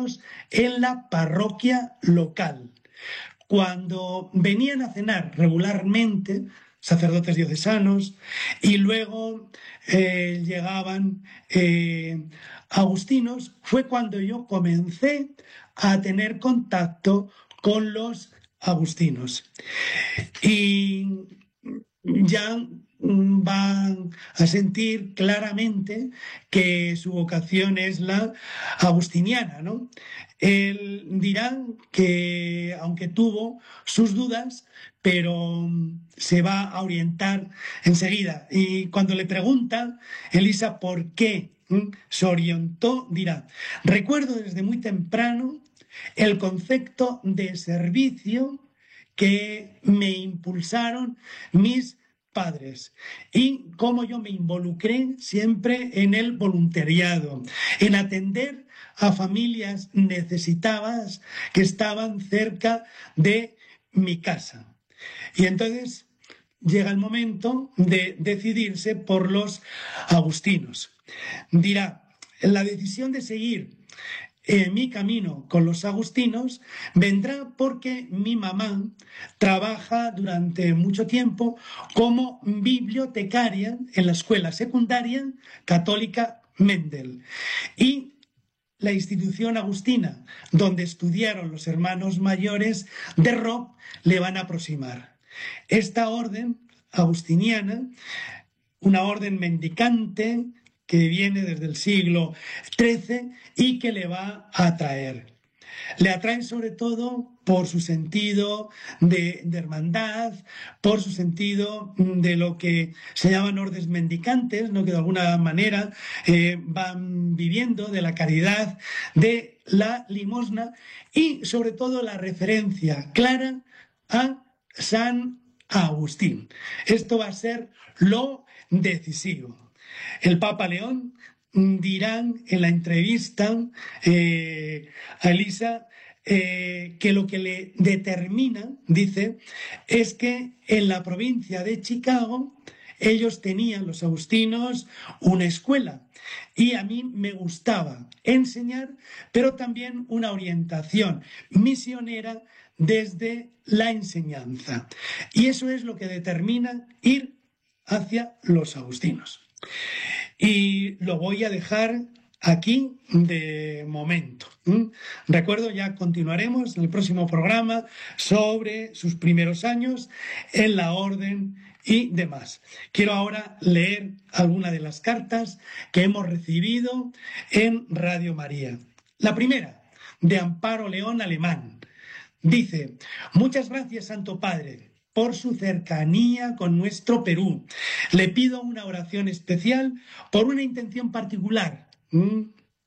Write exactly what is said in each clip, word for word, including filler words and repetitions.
religiosos en la parroquia local. Cuando venían a cenar regularmente sacerdotes diocesanos y luego eh, llegaban eh, agustinos, fue cuando yo comencé a tener contacto con los agustinos. Y ya van a sentir claramente que su vocación es la agustiniana, ¿no? Él dirá que, aunque tuvo sus dudas, pero se va a orientar enseguida. Y cuando le pregunta, Elisa, ¿por qué se orientó? Dirá, recuerdo desde muy temprano el concepto de servicio que me impulsaron mis padres y cómo yo me involucré siempre en el voluntariado, en atender a familias necesitadas que estaban cerca de mi casa. Y entonces llega el momento de decidirse por los agustinos. Dirá, la decisión de seguir Eh, mi camino con los agustinos vendrá porque mi mamá trabaja durante mucho tiempo como bibliotecaria en la escuela secundaria católica Mendel. Y la institución agustina, donde estudiaron los hermanos mayores de Rob, le van a aproximar. Esta orden agustiniana, una orden mendicante, que viene desde el siglo trece y que le va a atraer. Le atrae sobre todo por su sentido de, de hermandad, por su sentido de lo que se llaman órdenes mendicantes, ¿no? Que de alguna manera eh, van viviendo de la caridad, de la limosna y sobre todo la referencia clara a San Agustín. Esto va a ser lo decisivo. El Papa León dirá en la entrevista eh, a Elisa eh, que lo que le determina, dice, es que en la provincia de Chicago ellos tenían, los agustinos, una escuela y a mí me gustaba enseñar, pero también una orientación misionera desde la enseñanza. Y eso es lo que determina ir hacia los agustinos. Y lo voy a dejar aquí de momento. ¿Mm? Recuerdo, ya continuaremos en el próximo programa sobre sus primeros años en la orden y demás. Quiero ahora leer alguna de las cartas que hemos recibido en Radio María. La primera, de Amparo León Alemán. Dice, muchas gracias, Santo Padre, por su cercanía con nuestro Perú. Le pido una oración especial por una intención particular. ¿Mm?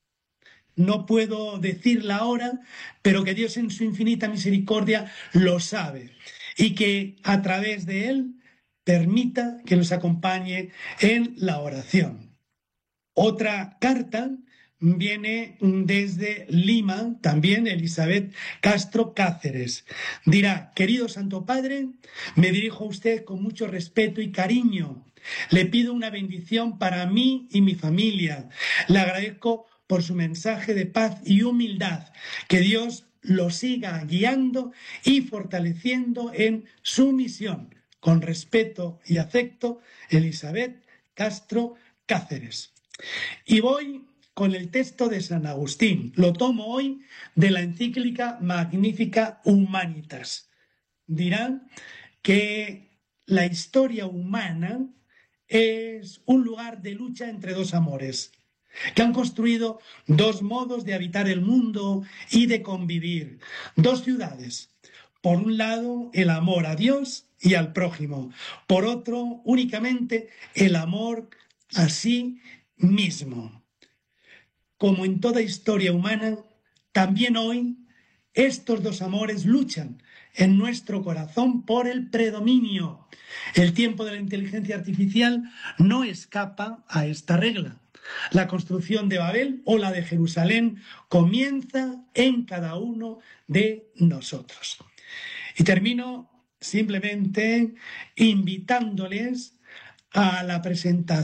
No puedo decirla ahora, pero que Dios en su infinita misericordia lo sabe y que a través de él permita que nos acompañe en la oración. Otra carta viene desde Lima, también Elizabeth Castro Cáceres. Dirá, querido Santo Padre, me dirijo a usted con mucho respeto y cariño. Le pido una bendición para mí y mi familia. Le agradezco por su mensaje de paz y humildad. Que Dios lo siga guiando y fortaleciendo en su misión. Con respeto y afecto, Elizabeth Castro Cáceres. Y voy con el texto de San Agustín. Lo tomo hoy de la encíclica Magnificat Humanitas. Dirán que la historia humana es un lugar de lucha entre dos amores, que han construido dos modos de habitar el mundo y de convivir, dos ciudades. Por un lado, el amor a Dios y al prójimo. Por otro, únicamente el amor a sí mismo. Como en toda historia humana, también hoy estos dos amores luchan en nuestro corazón por el predominio. El tiempo de la inteligencia artificial no escapa a esta regla. La construcción de Babel o la de Jerusalén comienza en cada uno de nosotros. Y termino simplemente invitándoles a la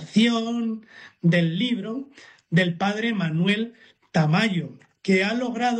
presentación del libro del padre Manuel Tamayo, que ha logrado